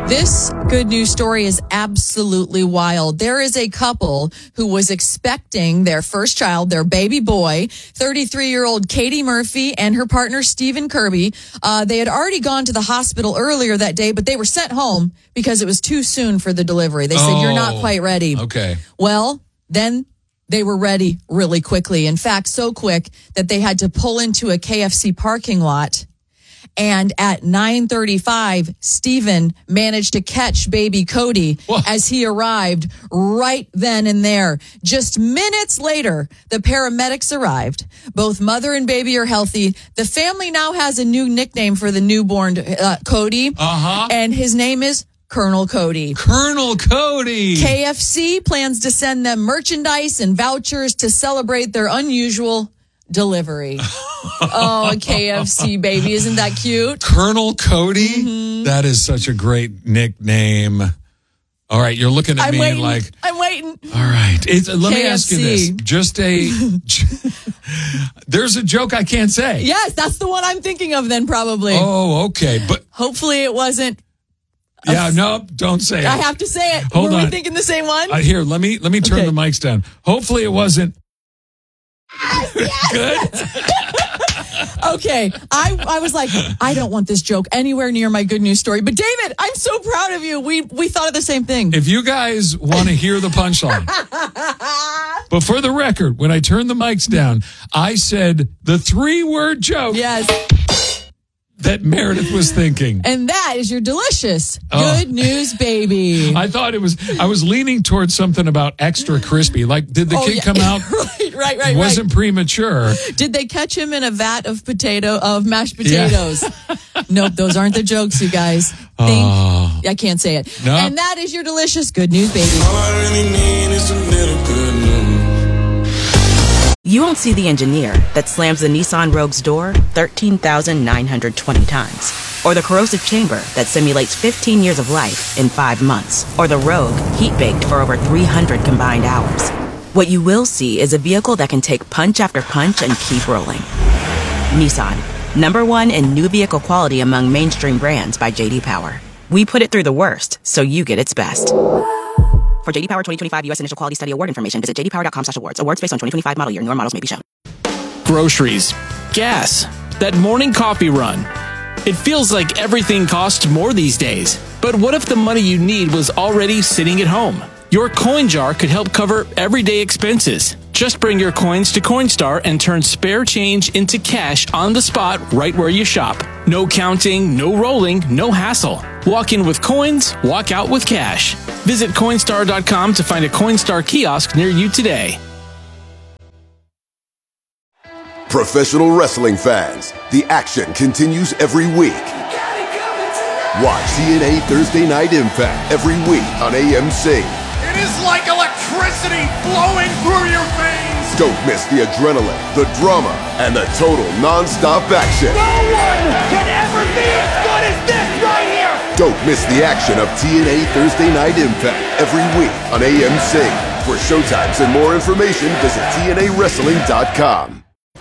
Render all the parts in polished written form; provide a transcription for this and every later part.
This good news story is absolutely wild. There is a couple who was expecting their first child, their baby boy, 33-year-old Katie Murphy and her partner, Stephen Kirby. They had already gone to the hospital earlier that day, but they were sent home because it was too soon for the delivery. They said, you're not quite ready. Okay. Well, then they were ready really quickly. In fact, so quick that they had to pull into a KFC parking lot. And at 9:35, Stephen managed to catch baby Cody as he arrived right then and there. Just minutes later, the paramedics arrived. Both mother and baby are healthy. The family now has a new nickname for the newborn Cody. And his name is Colonel Cody. Colonel Cody. KFC plans to send them merchandise and vouchers to celebrate their unusual delivery. Oh, a KFC baby. Isn't that cute? Colonel Cody? Mm-hmm. That is such a great nickname. All right, you're looking at me like... I'm waiting. All right. Let me ask you this. There's a joke I can't say. Yes, that's the one I'm thinking of then probably. Oh, okay. But hopefully it wasn't... no, don't say it. I have to say it. Hold on. Were we thinking the same one? Here, let me turn the mics down. Hopefully it wasn't... Yes. Good. Okay. I was like, I don't want this joke anywhere near my good news story. But David, I'm so proud of you. We thought of the same thing. If you guys want to hear the punchline. But for the record, when I turned the mics down, I said the 3-word joke. Yes. That Meredith was thinking. And that is your delicious good news baby. I thought I was leaning towards something about extra crispy. Like, did the kid come out? Right. Wasn't premature. Did they catch him in a vat of mashed potatoes? Yeah. Nope, those aren't the jokes, you guys. I can't say it. Nope. And that is your delicious good news baby. All I really need is a little good news. You won't see the engineer that slams the Nissan Rogue's door 13,920 times. Or the corrosive chamber that simulates 15 years of life in 5 months. Or the Rogue heat-baked for over 300 combined hours. What you will see is a vehicle that can take punch after punch and keep rolling. Nissan, #1 in new vehicle quality among mainstream brands by J.D. Power. We put it through the worst, so you get its best. For J.D. Power 2025 U.S. Initial Quality Study Award information, visit jdpower.com/awards. Awards based on 2025 model year. Newer models may be shown. Groceries, gas, that morning coffee run. It feels like everything costs more these days. But what if the money you need was already sitting at home? Your coin jar could help cover everyday expenses. Just bring your coins to Coinstar and turn spare change into cash on the spot right where you shop. No counting, no rolling, no hassle. Walk in with coins, walk out with cash. Visit Coinstar.com to find a Coinstar kiosk near you today. Professional wrestling fans, the action continues every week. Watch TNA Thursday Night Impact every week on AMC. It is like electricity flowing through your veins. Don't miss the adrenaline, the drama, and the total non-stop action. No one can ever be as good as this right here. Don't miss the action of TNA Thursday Night Impact every week on AMC. For showtimes and more information, visit TNAWrestling.com.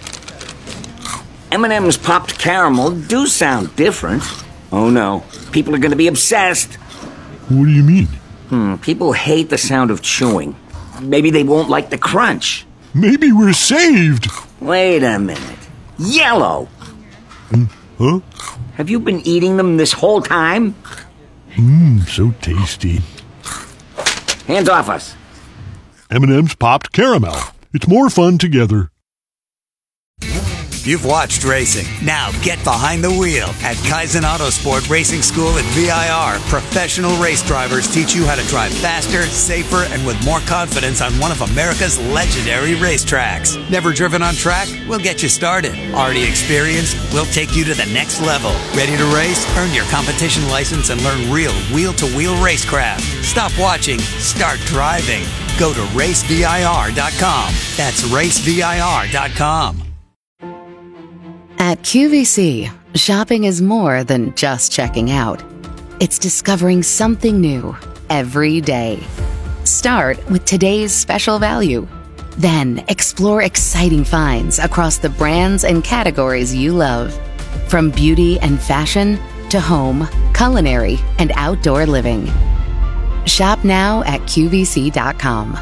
M&M's popped caramel do sound different. Oh no, people are going to be obsessed. What do you mean? People hate the sound of chewing. Maybe they won't like the crunch. Maybe we're saved. Wait a minute. Yellow. Huh? Have you been eating them this whole time? So tasty. Hands off us. M&M's popped caramel. It's more fun together. You've watched racing. Now get behind the wheel. At Kaizen Autosport Racing School at VIR, professional race drivers teach you how to drive faster, safer, and with more confidence on one of America's legendary racetracks. Never driven on track? We'll get you started. Already experienced? We'll take you to the next level. Ready to race? Earn your competition license and learn real wheel-to-wheel racecraft. Stop watching. Start driving. Go to racevir.com. That's racevir.com. At QVC, shopping is more than just checking out. It's discovering something new every day. Start with today's special value. Then explore exciting finds across the brands and categories you love. From beauty and fashion to home, culinary, and outdoor living. Shop now at QVC.com.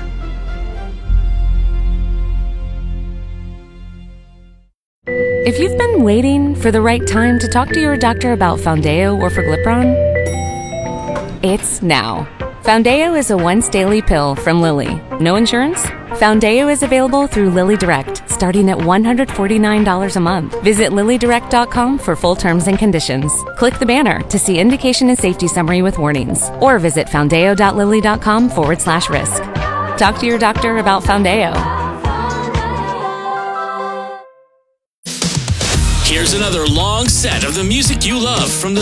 If you've been waiting for the right time to talk to your doctor about Foundeo or Forglipron, it's now. Foundeo is a once-daily pill from Lilly. No insurance? Foundeo is available through Lilly Direct, starting at $149 a month. Visit LillyDirect.com for full terms and conditions. Click the banner to see indication and safety summary with warnings, or visit foundeo.lilly.com/risk. Talk to your doctor about Foundeo. Here's another long set of the music you love from the